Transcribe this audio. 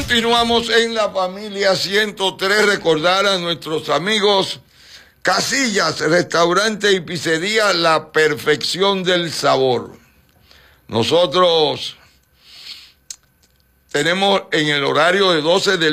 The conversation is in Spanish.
Continuamos en la familia 103, recordar a nuestros amigos Casillas, restaurante y pizzería, la perfección del sabor. Nosotros tenemos en el horario de 12 del